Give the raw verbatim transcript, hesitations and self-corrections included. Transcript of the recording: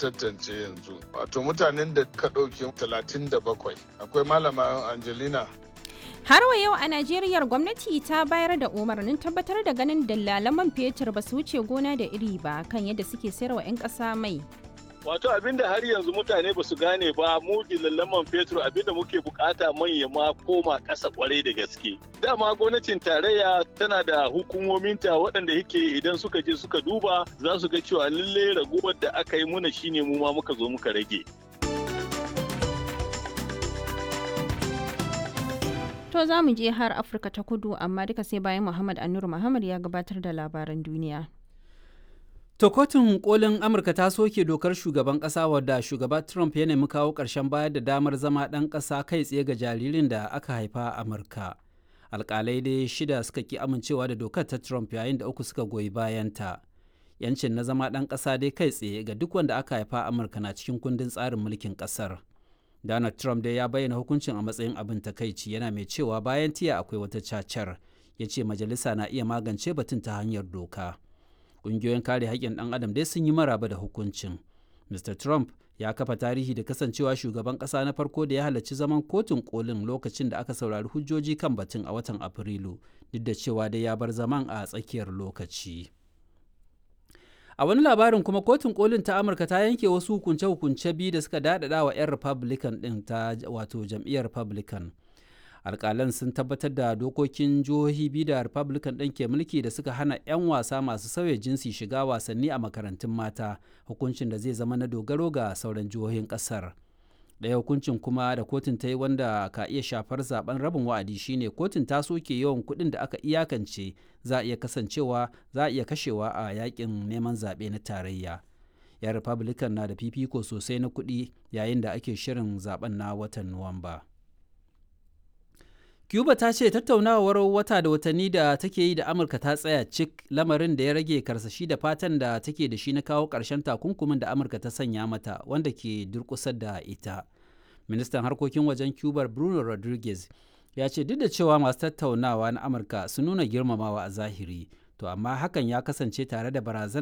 tantance yanzu. Wato mutanen da ka ɗauki talatin da bakwai. Akwai malama Angelina. Har wa yau a Najeriya gwamnati ta bayar da umarnin tabbatar da ganin dalalan man fetur ba su wuce gona da iri ba kan yadda suke sayarwa 'yan ƙasa mai. Wato abinda har yanzu mutane ba su gane ba mu dillalan man fetur abinda muke bukata man ya ma koma ƙasa kwarai da gaske. Dama gwamnatin tarayya tana da hukumominta waɗanda yake idan suka je suka duba za su ga cewa lalle raguwar da aka yi muna shine mu ma muka zo muka rage. To za mu je har Afirka ta Kudu amma duka sai bayan Muhammad Anur Muhammad ya gabatar da labaran duniya. To kotun kolin Amurka ta soke dokar shugaban ƙasa wadda shugaba Trump ya nemi kawo ƙarshen bayar da damar zama ɗan ƙasa kai tsaye ga jaririn da aka haifa a Amurka. Alƙalai dai shida suka ki amincewa da dokar ta Trump yayin da uku suka goyi bayanta. Yancin na zama ɗan ƙasa dai kai tsaye ga duk wanda aka haifa a Amurka na cikin kundin tsarin mulkin ƙasar. Donald Trump dai ya bayyana hukuncin a matsayin abin takaici yana mai cewa bayan tiya akwai wata cacar. Ya ce majalisa na iya magance batun ta hanyar doka. Ƙungiyoyin kare haƙƙin ɗan adam dai sun yi maraba da hukuncin. Mister Trump ya kafa tarihi da kasancewa shugaban ƙasa na farko da ya halarci zaman kotun kolin lokacin da aka saurari hujjoji kan batun a watan Afrilu, duk da cewa dai ya bar zaman a tsakiyar lokaci. A wani labarin kuma kotun kolin ta Amurka ta yanke wasu hukunce-hukunce biyu da suka daɗaɗa wa 'yan Republican ɗin ta wato jam'iyyar Republican. Alƙalan sun tabbatar da dokokin jihohi biyu da Republican ɗin ke mulki da suka hana 'yan wasa masu sauya jinsi shiga wasanni a makarantun mata, hukuncin da zai zama na dogaro ga sauran jihohin ƙasar. Ɗaya hukuncin kuma da kotun ta yi wanda ka iya shafar zaben rabin wa'adi shine kotun ta soke yawan kuɗin da aka iyakance za a iya kasancewa za a iya kashewa a yakin neman zaɓe na tarayya. 'Yan Republican na da fifiko sosai na kuɗi yayin da ake shirin zaben na watan Nuwamba. Cuba ta ce tattaunawar wata da watanni da take yi da Amurka ta tsaya cik, lamarin da ya rage karsashi da fatan da take da shi na kawo ƙarshen takunkumin da Amurka ta sanya mata wanda ke durƙusar da ita. Ministan harkokin wajen Cuba Bruno Rodriguez ya ce duk da cewa masu tattaunawa na Amurka sun nuna girmamawa a zahiri, to amma hakan ya kasance tare da barazana